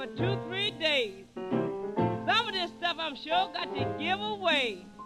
for 2, 3 days. Some of this stuff I'm sure got to give away.